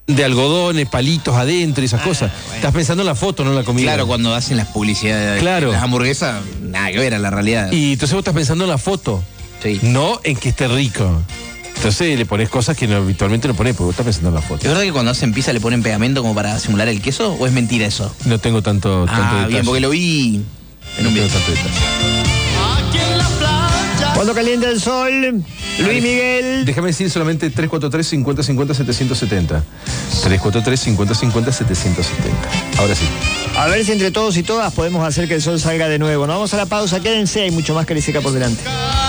de algodones, palitos adentro y esas cosas. Bueno. Estás pensando en la foto, no en la comida. Claro, cuando hacen las publicidades de las hamburguesas, nada que ver a la realidad. Y entonces vos estás pensando en la foto, no en que esté rico. Entonces le pones cosas que habitualmente no pones, porque vos estás pensando en la foto. ¿Es verdad que cuando hacen pizza le ponen pegamento como para simular el queso? ¿O es mentira eso? No tengo tanto detalle. Bien, porque lo vi en un video. Tanto detalle. Cuando calienta el sol, Luis Miguel. Déjame decir solamente 343-50-50-770. 343-50-50-770. Ahora sí. A ver si entre todos y todas podemos hacer que el sol salga de nuevo. Nos vamos a la pausa, quédense, hay mucho más Cariseca por delante.